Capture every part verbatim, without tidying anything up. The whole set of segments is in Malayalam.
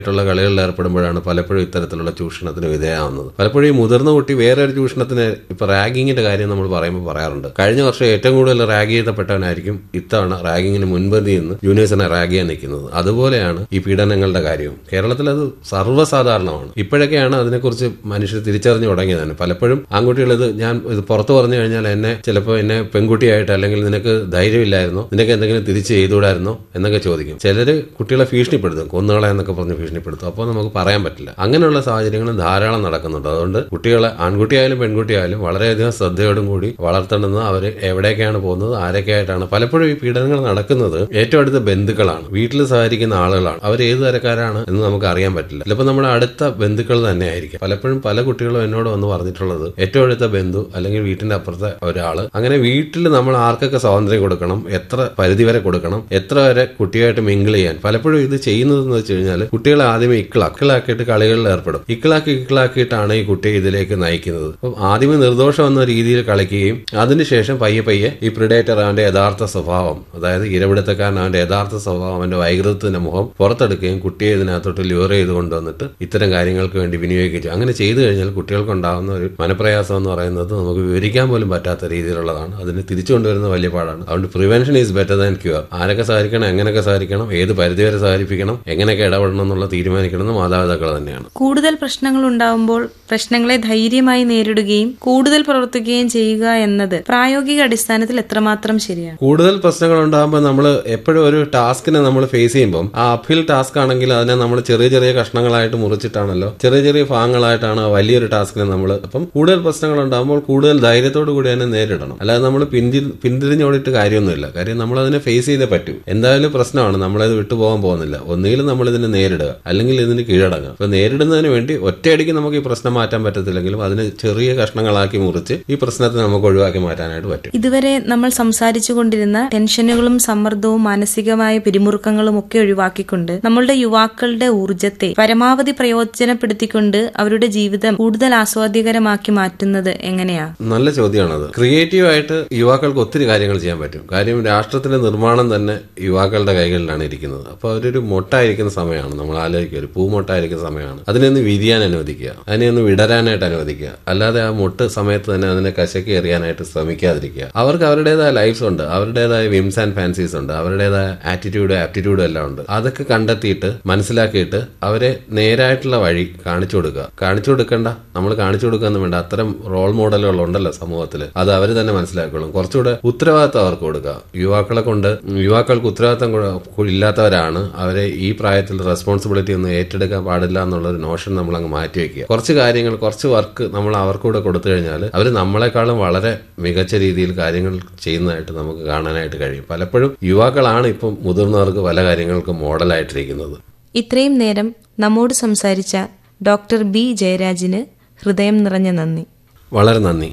ുള്ള കളികളിൽ ഏർപ്പെടുമ്പോഴാണ് പലപ്പോഴും ഇത്തരത്തിലുള്ള ചൂഷണത്തിന് വിധേയമാവുന്നത്. പലപ്പോഴും ഈ മുതിർന്ന കുട്ടി വേറെ ഒരു ചൂഷണത്തിന് ഇപ്പൊ റാഗിങ്ങിന്റെ കാര്യം നമ്മൾ പറയുമ്പോൾ പറയാറുണ്ട്. കഴിഞ്ഞ വർഷം ഏറ്റവും കൂടുതൽ റാഗ് ചെയ്യപ്പെട്ടവനായിരിക്കും ഇത്തവണ റാഗിങ്ങിന് മുൻപന്തി നിന്ന് ജൂനിയേഴ്സിനെ റാഗ് ചെയ്യാൻ നിൽക്കുന്നത്. അതുപോലെയാണ് ഈ പീഡനങ്ങളുടെ കാര്യവും. കേരളത്തിൽ അത് സർവ്വസാധാരണമാണ്. ഇപ്പോഴൊക്കെയാണ് അതിനെക്കുറിച്ച് മനുഷ്യർ തിരിച്ചറിഞ്ഞു തുടങ്ങിയത് തന്നെ. പലപ്പോഴും ആൺകുട്ടികൾ ഇത് ഞാൻ ഇത് പുറത്തു പറഞ്ഞു കഴിഞ്ഞാൽ എന്നെ ചിലപ്പോൾ എന്നെ പെൺകുട്ടിയായിട്ട് അല്ലെങ്കിൽ നിനക്ക് ധൈര്യമില്ലായിരുന്നോ, നിനക്ക് എന്തെങ്കിലും തിരിച്ച് ചെയ്തുകൂടായിരുന്നോ എന്നൊക്കെ ചോദിക്കും. ചിലര് കുട്ടികളെ ഭീഷണിപ്പെടുത്തും, കൊന്നുകളെ എന്നൊക്കെ പറഞ്ഞ് ഭീഷണിപ്പെടുത്തും. അപ്പോൾ നമുക്ക് പറയാൻ പറ്റില്ല. അങ്ങനെയുള്ള സാഹചര്യങ്ങൾ ധാരാളം നടക്കുന്നുണ്ട്. അതുകൊണ്ട് കുട്ടികളെ ആൺകുട്ടിയായാലും പെൺകുട്ടിയായാലും വളരെയധികം ശ്രദ്ധയോടും കൂടി വളർത്തേണ്ടത്. അവർ എവിടേക്കാണ് പോകുന്നത്, ആരൊക്കെയായിട്ടാണ്. പലപ്പോഴും ഈ പീഡനങ്ങൾ നടക്കുന്നത് ഏറ്റവും അടുത്ത ബന്ധുക്കളാണ്, വീട്ടിൽ സഹകരിക്കുന്ന ആളുകളാണ്. അവർ ഏത് തരക്കാരാണ് എന്ന് നമുക്ക് അറിയാൻ പറ്റില്ല. ചിലപ്പോൾ നമ്മുടെ അടുത്ത ബന്ധുക്കൾ തന്നെ ആയിരിക്കും. പലപ്പോഴും പല കുട്ടികളും എന്നോട് വന്ന് പറഞ്ഞിട്ടുള്ളത് ഏറ്റവും അടുത്ത ബന്ധു അല്ലെങ്കിൽ വീട്ടിന്റെ അപ്പുറത്തെ ഒരാള്. അങ്ങനെ വീട്ടിൽ നമ്മൾ ആർക്കൊക്കെ സ്വാതന്ത്ര്യം കൊടുക്കണം, എത്ര പരിധി വരെ കൊടുക്കണം, എത്ര വരെ കുട്ടിയായിട്ട് മിങ്കിൾ ചെയ്യാൻ. പലപ്പോഴും ഇത് ചെയ്യുന്നതെന്ന് വെച്ച് കഴിഞ്ഞാൽ കുട്ടികളെ ആദ്യമേ ഇക്കിള ഇക്കിളാക്കിയിട്ട് കളികളിൽ ഏർപ്പെടും. ഇക്കിളാക്കി ഇക്കിളാക്കിയിട്ടാണ് ഈ കുട്ടിയെ ഇതിലേക്ക് നയിക്കുന്നത്. അപ്പം ആദ്യമേ നിർദോഷം എന്ന രീതിയിൽ കളിക്കുകയും അതിനുശേഷം പയ്യെ പയ്യെ ഈ പ്രിഡേറ്റർ അവന്റെ യഥാർത്ഥ സ്വഭാവം, അതായത് ഇരപിടുത്തക്കാരൻ അവന്റെ യഥാർത്ഥ സ്വഭാവം, അവന്റെ വൈകൃതത്തിന്റെ മുഖം പുറത്തെടുക്കുകയും കുട്ടിയെ ഇതിനകത്തോട്ട് ല്യൂർ ചെയ്ത് കൊണ്ടുവന്നിട്ട് ഇത്തരം കാര്യങ്ങൾക്ക് വേണ്ടി വിനിയോഗിച്ചു. അങ്ങനെ ചെയ്തു കഴിഞ്ഞാൽ കുട്ടികൾക്കുണ്ടാകുന്ന ഒരു മനപ്രയാസം എന്ന് പറയുന്നത് നമുക്ക് വിവരിക്കാൻ പോലും പറ്റാത്ത രീതിയിലുള്ളതാണ്. അതിന് തിരിച്ചു കൊണ്ടുവരുന്ന വലിയ പാടാണ്. അതുകൊണ്ട് prevention is better than cure. ആരൊക്കെ സഹകരിക്കണം, എങ്ങനെയൊക്കെ സഹകരിക്കണം, ഏത് പരിധിവരെ സഹകരിപ്പിക്കണം, എങ്ങനെയൊക്കെ ഇടപെടണം എന്നുള്ള തീരുമാനിക്കുന്നത് മാതാപിതാക്കൾ തന്നെയാണ്. കൂടുതൽ പ്രശ്നങ്ങൾ ഉണ്ടാവുമ്പോൾ പ്രശ്നങ്ങളെ ധൈര്യമായി നേരിടുകയും കൂടുതൽ പ്രവർത്തിക്കുകയും ചെയ്യുക എന്നത് പ്രായോഗിക അടിസ്ഥാനത്തിൽ എത്രമാത്രം ശരിയാണ്? കൂടുതൽ പ്രശ്നങ്ങൾ ഉണ്ടാകുമ്പോൾ നമ്മൾ എപ്പോഴും ഒരു ടാസ്കിനെ നമ്മൾ ഫേസ് ചെയ്യുമ്പോൾ ആ അപ്ഹിൽ ടാസ്ക് ആണെങ്കിൽ അതിനെ നമ്മൾ ചെറിയ ചെറിയ കഷ്ണങ്ങളായിട്ട് മുറിച്ചിട്ടാണല്ലോ, ചെറിയ ചെറിയ ഭാഗങ്ങളായിട്ടാണ് വലിയൊരു ടാസ്കിനെ നമ്മൾ. അപ്പം കൂടുതൽ പ്രശ്നങ്ങൾ ഉണ്ടാകുമ്പോൾ കൂടുതൽ ധൈര്യത്തോടു കൂടി അതിനെ നേരിടണം. അല്ലാതെ നമ്മൾ പിന്തി പിന്തിരിഞ്ഞോടിയിട്ട് കാര്യമൊന്നുമില്ല. കാര്യം നമ്മൾ അതിനെ ഫേസ് ചെയ്തേ പറ്റൂ. എന്തായാലും പ്രശ്നമാണ്, നമ്മളത് വിട്ടുപോകാൻ പോകുന്നില്ല. ഒന്നുകിലും നമ്മൾ ഇതിനെ നേരിടുക, അല്ലെങ്കിൽ ഇതിന് കീഴടങ്ങുക. അപ്പൊ നേരിടുന്നതിന് വേണ്ടി ഒറ്റയടിക്ക് നമുക്ക് ഈ പ്രശ്നം മാറ്റാൻ പറ്റത്തില്ലെങ്കിലും അതിന് ചെറിയ കഷ്ണങ്ങളാക്കി മുറിച്ച് ഈ പ്രശ്നത്തെ നമുക്ക് ഒഴിവാക്കി മാറ്റാനായിട്ട് പറ്റും. ഇതുവരെ നമ്മൾ സംസാരിച്ചു കൊണ്ടിരുന്ന ടെൻഷനുകളും സമ്മർദ്ദവും മാനസികമായ പിരിമുറുക്കങ്ങളും ഒക്കെ ഒഴിവാക്കിക്കൊണ്ട് നമ്മളുടെ യുവാക്കളുടെ ഊർജ്ജത്തെ പരമാവധി പ്രയോജനപ്പെടുത്തിക്കൊണ്ട് അവരുടെ ജീവിതം കൂടുതൽ ആസ്വാദ്യകരമാക്കി മാറ്റുന്നത് എങ്ങനെയാ? നല്ല ചോദ്യമാണത്. ക്രിയേറ്റീവ് ആയിട്ട് യുവാക്കൾക്ക് ഒത്തിരി കാര്യങ്ങൾ ചെയ്യാൻ പറ്റും. കാര്യം രാഷ്ട്രത്തിന്റെ നിർമ്മാണം തന്നെ യുവാക്കളുടെ കൈകളിലാണ് ഇരിക്കുന്നത്. അപ്പൊ അവരൊരു മൊട്ടായിരിക്കുന്ന സമയമാണ്. നമ്മൾ ആലോചിക്കുക, ഒരു പൂമൊട്ടായിരിക്കുന്ന സമയമാണ്. അതിനെ ഒന്ന് വിരിയാൻ അനുവദിക്കുക, അതിനെ ഒന്ന് വിടരാനായിട്ട് അനുവദിക്കുക. അല്ലാതെ ആ മൊട്ട് സമയത്ത് തന്നെ അതിനെ കശക്കി എറിയാനായിട്ട് ശ്രമിക്കാതിരിക്കുക. അവർക്ക് അവരുടേതായ ലൈഫ്സ് ഉണ്ട്, അവരുടേതായ വിംസ് ആൻഡ് ഫാൻസീസ് ഉണ്ട്, അവരുടേതായ ആറ്റിറ്റ്യൂഡ് ആപ്റ്റിറ്റ്യൂഡും എല്ലാം ഉണ്ട്. അതൊക്കെ കണ്ടെത്തിയിട്ട് മനസ്സിലാക്കിയിട്ട് അവരെ നേരായിട്ടുള്ള വഴി കാണിച്ചു കൊടുക്കുക. കാണിച്ചു കൊടുക്കണ്ട, നമ്മൾ കാണിച്ചു കൊടുക്കാന്ന് വേണ്ട. അത്തരം റോൾ മോഡലുകൾ ഉണ്ടല്ലോ സമൂഹത്തിൽ, അത് അവർ തന്നെ മനസ്സിലാക്കണം. കുറച്ചുകൂടെ ഉത്തരവാദിത്തം അവർക്ക് കൊടുക്കുക. യുവാക്കളെ കൊണ്ട് യുവാക്കൾക്ക് ഉത്തരവാദിത്തം ഇല്ലാത്തവരാണ്, അവരെ ഈ പ്രായത്തിൽ റെസ്പോൺസിബിലിറ്റി ഒന്നും ഏറ്റെടുക്കാൻ പാടില്ല എന്നുള്ളൊരു നോഷൻ നമ്മൾ അങ്ങ് മാറ്റിവെക്കുക. കുറച്ച് കാര്യങ്ങൾ, കുറച്ച് വർക്ക് നമ്മൾ അവർക്കൂടെ കൊടുത്തു കഴിഞ്ഞാൽ അവർ നമ്മളെക്കാളും വളരെ മികച്ച രീതിയിൽ കാര്യങ്ങൾ ചെയ്യുന്നതായിട്ട് നമുക്ക് കാണാനായിട്ട് കഴിയും. പലപ്പോഴും യുവാക്കളാണ് ഇപ്പം മുതിർന്നവർക്ക് പല കാര്യങ്ങൾക്കും മോഡലായിട്ടിരിക്കുന്നത്. ഇത്രയും നേരം നമ്മോട് സംസാരിച്ച ഡോക്ടർ ബി ജയരാജിന് ഹൃദയം നിറഞ്ഞ നന്ദി. വളരെ നന്ദി.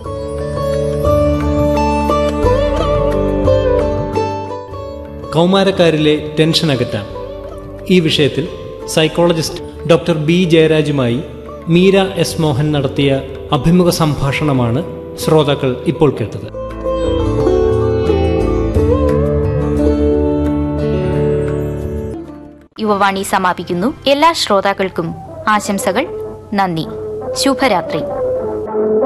കൗമാരക്കാരിലെ ടെൻഷൻ അകറ്റാൻ ഈ വിഷയത്തിൽ psychologist doctor B ജയരാജുമായി Meera S Mohan നടത്തിയ അഭിമുഖ സംഭാഷണമാണ് ശ്രോതാക്കൾ ഇപ്പോൾ കേട്ടത്. യുവവാണി സമാപിക്കുന്നു. എല്ലാ ശ്രോതാക്കൾക്കും ആശംസകൾ. നന്ദി. ശുഭരാത്രി.